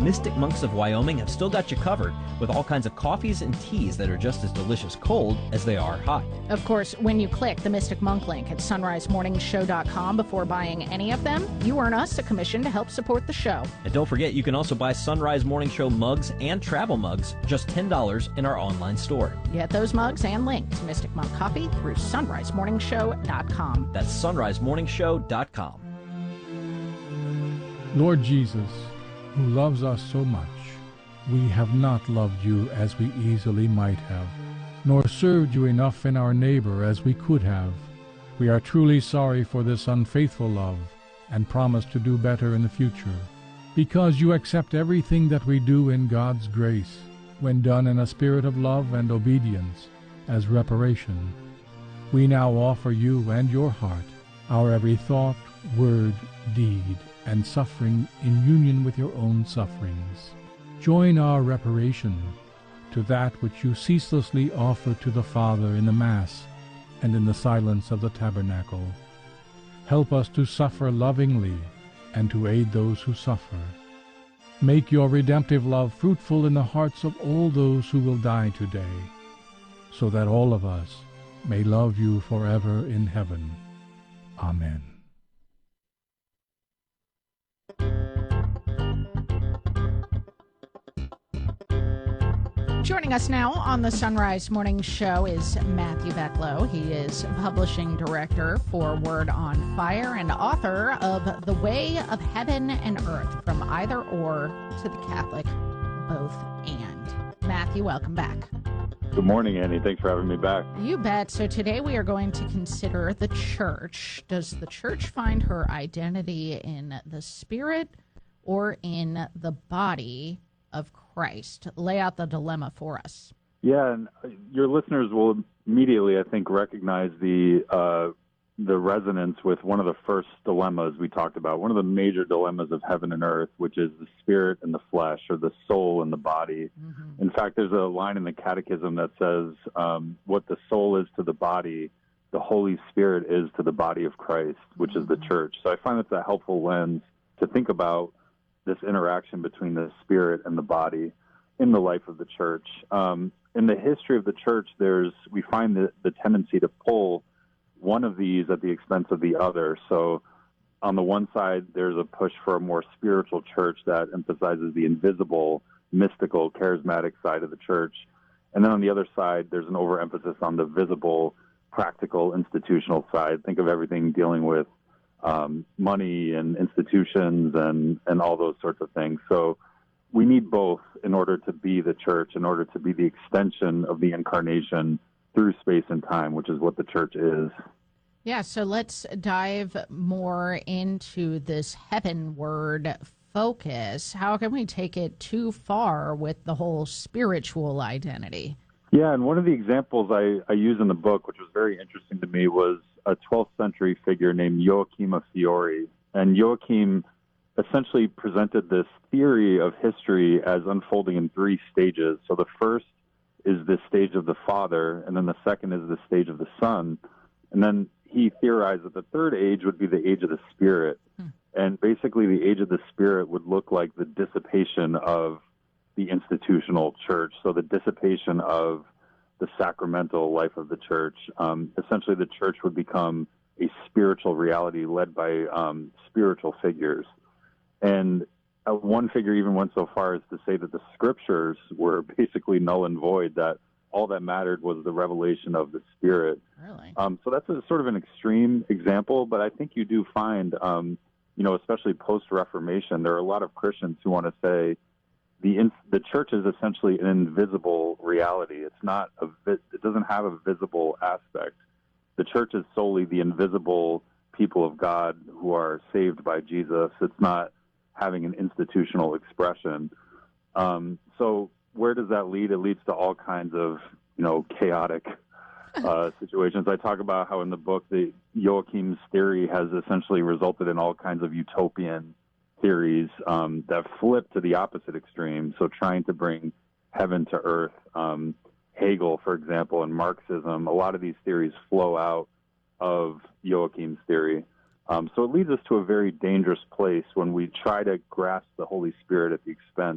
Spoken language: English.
Mystic Monks of Wyoming have still got you covered with all kinds of coffees and teas that are just as delicious cold as they are hot. Of course, when you click the Mystic Monk link at sunrisemorningshow.com before buying any of them, you earn us a commission to help support the show. And don't forget, you can also buy Sunrise Morning Show mugs and travel mugs, just $10 in our online store. Get those mugs and link to Mystic Monk Coffee through sunrisemorningshow.com. That's sunrisemorningshow.com. Lord Jesus, who loves us so much, we have not loved you as we easily might have, nor served you enough in our neighbor as we could have. We are truly sorry for this unfaithful love and promise to do better in the future, because you accept everything that we do in God's grace, when done in a spirit of love and obedience, as reparation. We now offer you and your heart our every thought, word, deed, and suffering in union with your own sufferings. Join our reparation to that which you ceaselessly offer to the Father in the Mass and in the silence of the tabernacle. Help us to suffer lovingly and to aid those who suffer. Make your redemptive love fruitful in the hearts of all those who will die today, so that all of us may love you forever in heaven. Amen. Joining us now on the Sunrise Morning Show is Matthew Becklow. He is publishing director for Word on Fire and author of The Way of Heaven and Earth, From Either Or to the Catholic Both And. Matthew, welcome back. Good morning, Annie. Thanks for having me back. You bet. So today we are going to consider the church. Does the church find her identity in the spirit or in the body of Christ? Lay out the dilemma for us. Yeah, and your listeners will immediately, I think, recognize the resonance with one of the first dilemmas we talked about, one of the major dilemmas of heaven and earth, which is the spirit and the flesh, or the soul and the body. Mm-hmm. In fact, there's a line in the Catechism that says, what the soul is to the body, the Holy Spirit is to the body of Christ, which is the church. So I find that's a helpful lens to think about this interaction between the spirit and the body in the life of the church. In the history of the church, we find the tendency to pull one of these at the expense of the other. So on the one side, there's a push for a more spiritual church that emphasizes the invisible, mystical, charismatic side of the church. And then on the other side, there's an overemphasis on the visible, practical, institutional side. Think of everything dealing with money and institutions and all those sorts of things. So we need both in order to be the church, in order to be the extension of the incarnation through space and time, which is what the church is. Yeah, so let's dive more into this heavenward focus. How can we take it too far with the whole spiritual identity? Yeah, and one of the examples I use in the book, which was very interesting to me, was a 12th century figure named Joachim of Fiore. And Joachim essentially presented this theory of history as unfolding in three stages. So the first is the stage of the Father, and then the second is the stage of the Son. And then he theorized that the third age would be the age of the Spirit. And basically the age of the Spirit would look like the dissipation of the institutional church, so the dissipation of the sacramental life of the church. Essentially, the church would become a spiritual reality led by spiritual figures. And one figure even went so far as to say that the scriptures were basically null and void, that all that mattered was the revelation of the Spirit. Really? So that's sort of an extreme example, but I think you do find, especially post-Reformation, there are a lot of Christians who want to say the church is essentially an invisible reality. It doesn't have a visible aspect. The church is solely the invisible people of God who are saved by Jesus. It's not having an institutional expression. So where does that lead? It leads to all kinds of, chaotic situations. I talk about how in the book, Joachim's theory has essentially resulted in all kinds of utopian theories that flip to the opposite extreme. So trying to bring heaven to earth. Hegel, for example, and Marxism, a lot of these theories flow out of Joachim's theory. So it leads us to a very dangerous place when we try to grasp the Holy Spirit at the expense